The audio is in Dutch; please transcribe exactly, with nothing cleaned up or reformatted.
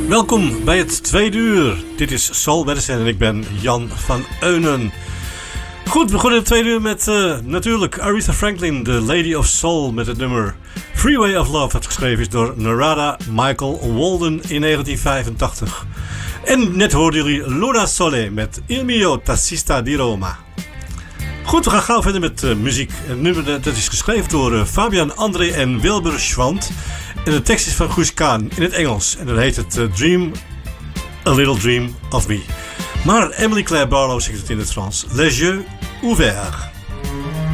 Welkom bij het tweede uur. Dit is Soul Medicine en ik ben Jan van Eunen. Goed, we begonnen het tweede uur met uh, natuurlijk Aretha Franklin, de Lady of Soul, met het nummer Freeway of Love, dat geschreven is door Narada Michael Walden in negentien vijfentachtig. En net hoorden jullie Luna Sole met Il mio tassista di Roma. Goed, we gaan gauw verder met uh, muziek. Het nummer dat is geschreven door uh, Fabian André en Wilbur Schwant. En de tekst is van Guus Kaan in het Engels. En dan heet het uh, Dream, A Little Dream of Me. Maar Emily Claire Barlow zingt het in het Frans. Les yeux ouverts.